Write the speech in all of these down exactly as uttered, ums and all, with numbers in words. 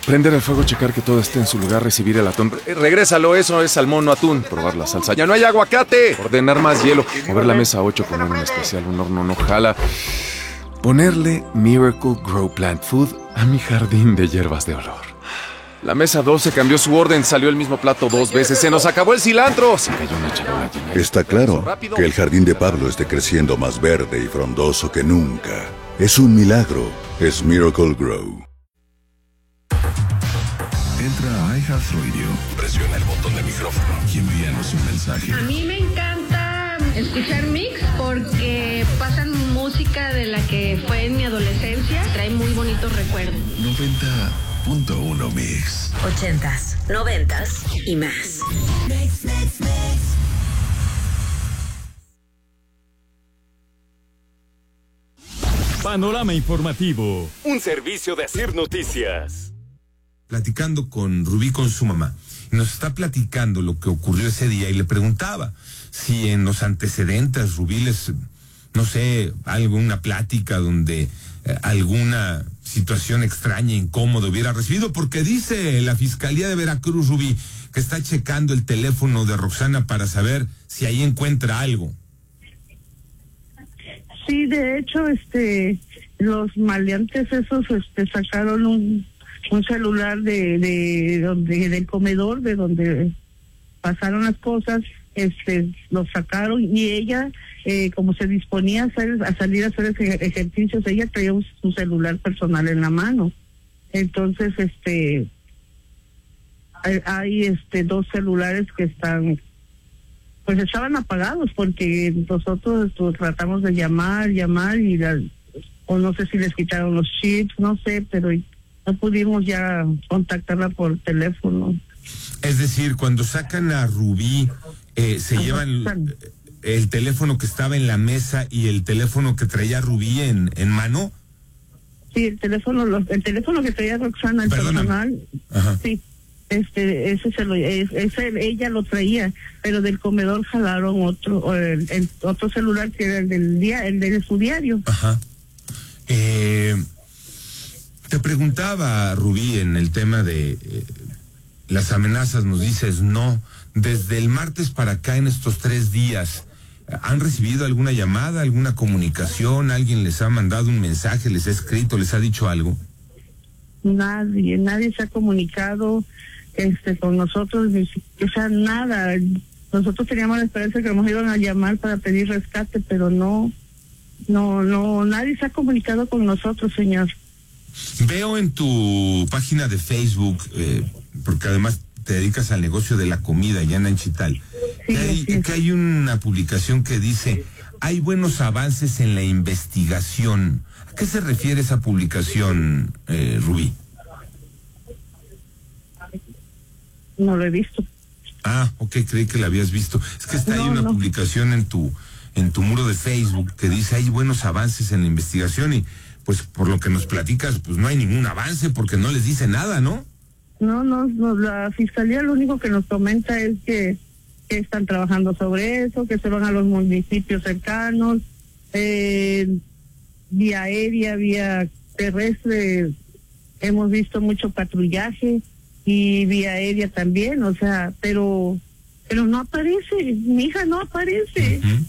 Prender el fuego, checar que todo esté en su lugar, recibir el atún. Eh, regrésalo, eso es salmón, no atún. Probar la salsa. ¡Ya no hay aguacate! Ordenar más hielo. Mover la mesa ocho, poner un especial, un horno no jala. Ponerle Miracle Grow Plant Food a mi jardín de hierbas de olor. La mesa doce cambió su orden, salió el mismo plato dos veces. ¡Se nos acabó el cilantro! Se cayó una charola llena. Está claro que el jardín de Pablo esté creciendo más verde y frondoso que nunca. Es un milagro. Es Miracle Grow. Entra a iHeartRadio, presiona el botón de micrófono y envíanos un mensaje. A mí me encanta escuchar Mix porque pasan música de la que fue en mi adolescencia. Trae muy bonitos recuerdos. noventa punto uno Mix. Ochentas, noventas y más. Mix, mix, mix. Panorama Informativo, un servicio de Asir Noticias. Platicando con Rubí, con su mamá, y nos está platicando lo que ocurrió ese día y le preguntaba si en los antecedentes Rubí les, no sé, alguna plática donde eh, alguna situación extraña, incómoda hubiera recibido, porque dice la Fiscalía de Veracruz, Rubí, que está checando el teléfono de Roxana para saber si ahí encuentra algo. Sí, de hecho, este, los maleantes esos, este, sacaron un un celular de, de donde del comedor, de donde pasaron las cosas, este lo sacaron y ella, eh, como se disponía a, hacer, a salir a hacer ejercicios, ella traía un, un celular personal en la mano. Entonces, este hay, hay este dos celulares que están, pues estaban apagados porque nosotros pues, tratamos de llamar, llamar y la, o no sé si les quitaron los chips, no sé, pero no pudimos ya contactarla por teléfono. Es decir, cuando sacan a Rubí, eh, se Ajá, llevan el, el teléfono que estaba en la mesa y el teléfono que traía Rubí en, en mano. Sí, el teléfono, los, el teléfono que traía Roxana, el Perdóname. personal. Ajá. Sí, este, ese se lo, ese ella lo traía, pero del comedor jalaron otro, el, el otro celular que era el del día, el de su diario. Ajá. Eh. Te preguntaba, Rubí, en el tema de eh, las amenazas, nos dices no. Desde el martes para acá, en estos tres días, ¿han recibido alguna llamada, alguna comunicación? ¿Alguien les ha mandado un mensaje, les ha escrito, les ha dicho algo? Nadie, nadie se ha comunicado este con nosotros, o sea, nada. Nosotros teníamos la esperanza que nos iban a llamar para pedir rescate, pero no, no, no, nadie se ha comunicado con nosotros, señor. Veo en tu página de Facebook, eh, porque además te dedicas al negocio de la comida allá en Anchital, sí, que, hay, sí. que hay una publicación que dice, hay buenos avances en la investigación. ¿A qué se refiere esa publicación, eh, Rubí? No lo he visto. Ah, ok, creí que la habías visto. Es que está no, ahí una no. publicación en tu, en tu muro de Facebook que dice, hay buenos avances en la investigación y pues por lo que nos platicas, pues no hay ningún avance porque no les dice nada, ¿no? No, no, no, la Fiscalía lo único que nos comenta es que, que están trabajando sobre eso, que se van a los municipios cercanos, eh, vía aérea, vía terrestre, hemos visto mucho patrullaje y vía aérea también, o sea, pero, pero no aparece, mi hija no aparece. Uh-huh.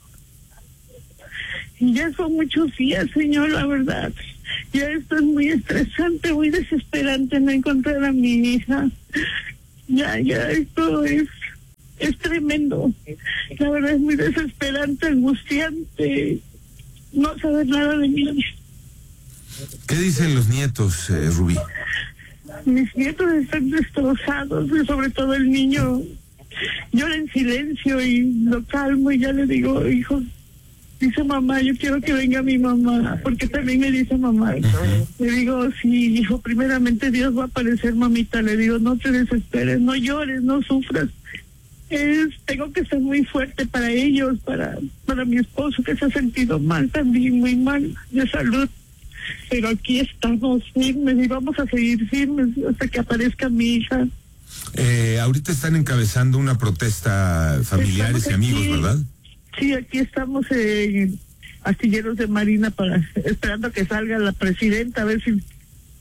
Ya son muchos días, señor, la verdad. Ya esto es muy estresante, muy desesperante no encontrar a mi hija. Ya, ya, esto es, es tremendo. La verdad es muy desesperante, angustiante. No saber nada de mí. ¿Qué dicen los nietos, eh, Rubí? Mis nietos están destrozados, y sobre todo el niño llora en silencio y lo calmo y ya le digo, hijo, dice mamá, yo quiero que venga mi mamá, porque también me dice mamá. Uh-huh. Le digo, sí, hijo, primeramente Dios va a aparecer, mamita. Le digo, no te desesperes, no llores, no sufras. Es, tengo que ser muy fuerte para ellos, para, para mi esposo, que se ha sentido mal también, muy mal de salud. Pero aquí estamos firmes y vamos a seguir firmes hasta que aparezca mi hija. Eh, ahorita están encabezando una protesta familiares y amigos, ¿verdad? Sí, aquí estamos en eh, Astilleros de Marina para esperando que salga la presidenta a ver si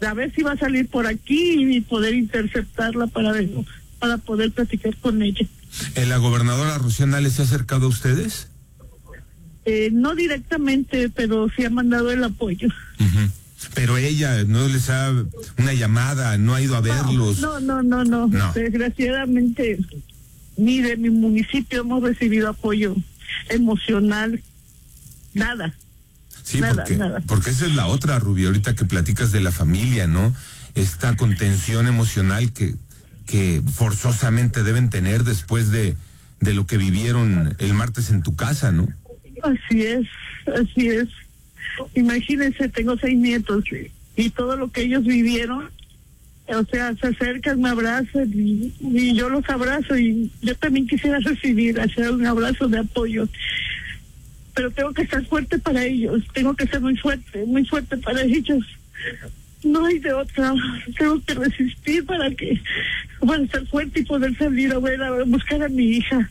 a ver si va a salir por aquí y poder interceptarla para, para poder platicar con ella. ¿La gobernadora Rocío Nale se ha acercado a ustedes? Eh, no directamente, pero sí ha mandado el apoyo. Uh-huh. Pero ella no les ha una llamada, no ha ido a verlos. No, no, no, no, no. Desgraciadamente, ni de mi municipio hemos recibido apoyo emocional, nada. Sí, nada, porque, nada. porque esa es la otra, Rubí, ahorita que platicas de la familia, ¿no? Esta contención emocional que, que forzosamente deben tener después de, de lo que vivieron el martes en tu casa, ¿no? Así es, así es. Imagínense, tengo seis nietos y todo lo que ellos vivieron, o sea, se acercan, me abrazan y, y yo los abrazo y yo también quisiera recibir, hacer un abrazo de apoyo, pero tengo que estar fuerte para ellos, tengo que ser muy fuerte, muy fuerte para ellos. No hay de otra, tengo que resistir para que, para estar fuerte y poder salir a ver, a buscar a mi hija.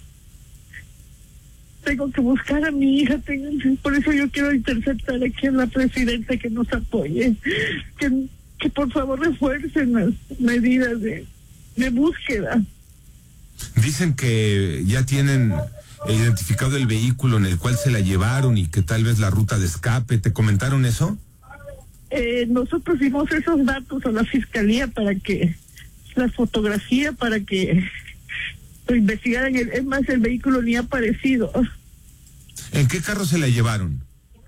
Tengo que buscar a mi hija, tengo, por eso yo quiero interceptar aquí a la presidenta que nos apoye, que, que por favor refuercen las medidas de, de búsqueda. Dicen que ya tienen identificado el vehículo en el cual se la llevaron y que tal vez la ruta de escape. ¿Te comentaron eso? Eh, nosotros dimos esos datos a la fiscalía para que, la fotografía para que investigaran, el, es más, el vehículo ni ha aparecido. ¿En qué carro se la llevaron?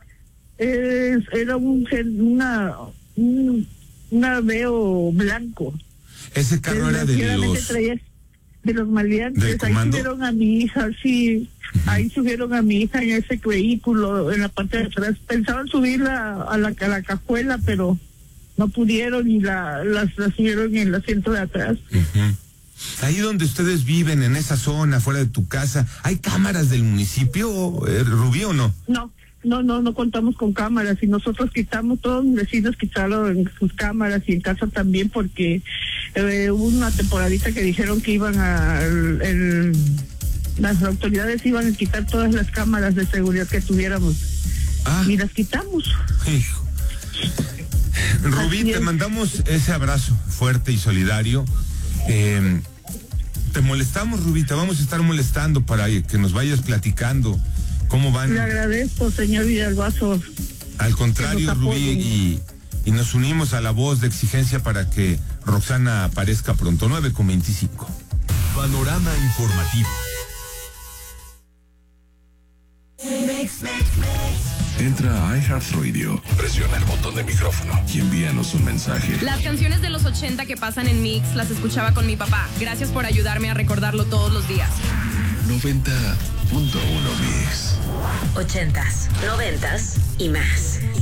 Eh, era un una un, un Aveo blanco. Ese carro era de los traía, de los maleantes. Ahí subieron a mi hija, sí, uh-huh. Ahí subieron a mi hija en ese vehículo, en la parte de atrás. Pensaban subirla a la, a la cajuela, pero no pudieron y la, las, la subieron en el asiento de atrás. Uh-huh. Ahí donde ustedes viven, en esa zona, fuera de tu casa, ¿hay cámaras del municipio, eh, Rubí, o no? No, no, no, no contamos con cámaras y nosotros quitamos, todos los vecinos quitaron sus cámaras y en casa también porque eh, hubo una temporadita que dijeron que iban a, el, el, las autoridades iban a quitar todas las cámaras de seguridad que tuviéramos ah. y las quitamos. Hijo. Rubí, te mandamos ese abrazo fuerte y solidario. Eh, te molestamos, Rubí, te vamos a estar molestando para que nos vayas platicando cómo van. Le agradezco, señor Villalbazo. Al contrario, Rubí, y, y nos unimos a la voz de exigencia para que Roxana aparezca pronto. Nueve con veinticinco. Panorama informativo. Entra a iHeartRadio, presiona el botón de micrófono y envíanos un mensaje. Las canciones de los ochenta que pasan en Mix las escuchaba con mi papá. Gracias por ayudarme a recordarlo todos los días. noventa punto uno Mix. Ochentas, noventas y más.